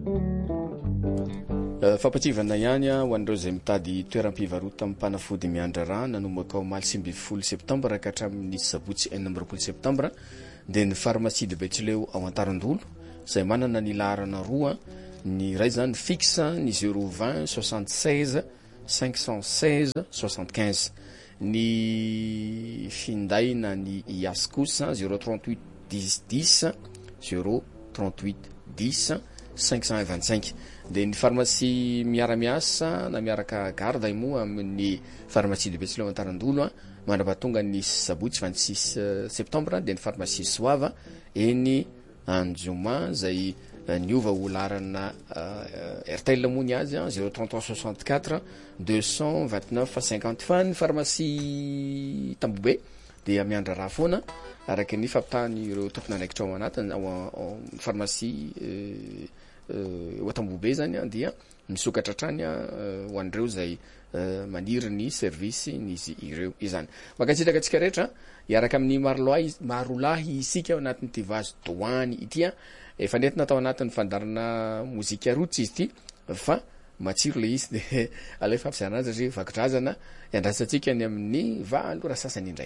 Fampativana ihany ho an'ireo izay mitady toeram-pivarotana amin'ny mpanafody miandra rà nanomboka ao omaly 20 septambra ka hatramin'ny sabotsy 20 septambra dia ny pharmacie de Betsileo ao Antarandolo izay manana ny laharana roa ny ray zany fixe ny 020 76 516 75 ny finday na ny IAS kosa 038 10 10 038 10 525 dia ny pharmacie miara-miasa na miaraka garda moa amin'ny pharmacie de Betsileo Antarandolo mandrapatonga ny sabotsy 26 septambra dia ny pharmacie Soava eny Anjoma izay niova ho larana RTL moa ny azy 033 64 229 50 fa ny pharmacie Tambobe dia miandra raha foana araka ny fampitahany ireo tompona anaikitra ao anatiny ao pharmacie Tambobe zany dia misokatra trany ho an'ireo izay maniry ny service n'izy ireo izany. Makatsitaka antsika rehetra iaraka amin'ny marolahy isika ao anatin'ity vazo doany ity efa nentina tao anatin'ny fandarana mozika rotsy izy ity fa matsiro le izy dia alefa ampiasana azy satria vakidrazana iandrasantsika ny amin'ny valo raha sasany indray.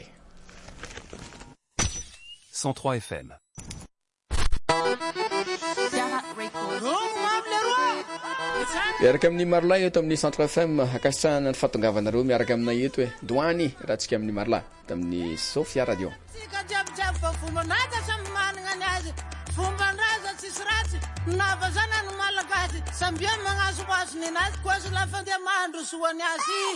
103 FM. Miaraka amin'ny marolahy eto amin'ny Centre FM akasitrahana ny fahatongavanareo miaraka aminay eto doany raha tsika amin'ny marolahy tamin'ny Sofia Radio. Fomban-draza tsisy ratsy navazana ny malagasy sambian magnazo azy ny nazy koa sy lafa ndia mahandro soany azy